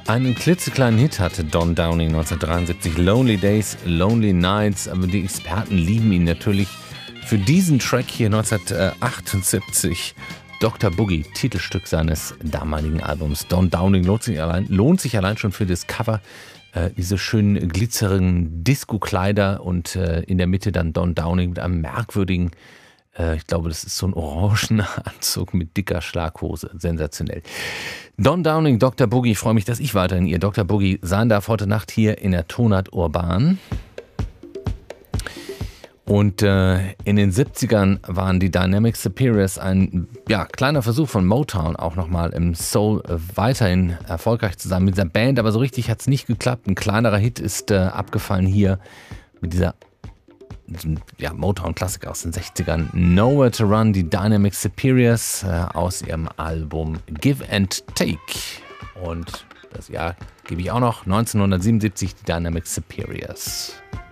Einen klitzekleinen Hit hatte Don Downing 1973, Lonely Days, Lonely Nights, aber die Experten lieben ihn natürlich für diesen Track hier 1978. Dr. Boogie, Titelstück seines damaligen Albums. Don Downing lohnt sich allein schon für das Cover. Diese schönen glitzerigen Disco-Kleider und in der Mitte dann Don Downing mit einem merkwürdigen, ich glaube, das ist so ein orangener Anzug mit dicker Schlaghose. Sensationell. Don Downing, Dr. Boogie, ich freue mich, dass ich weiterhin Ihr Dr. Boogie sein darf heute Nacht hier in der Tonart Urban. Und in den 70ern waren die Dynamic Superiors ein kleiner Versuch von Motown auch nochmal im Soul weiterhin erfolgreich zu sein mit dieser Band, aber so richtig hat es nicht geklappt. Ein kleinerer Hit ist abgefallen hier mit diesem Motown-Klassiker aus den 60ern. Nowhere to Run, die Dynamic Superiors aus ihrem Album Give and Take. Und das Jahr gebe ich auch noch, 1977, die Dynamic Superiors.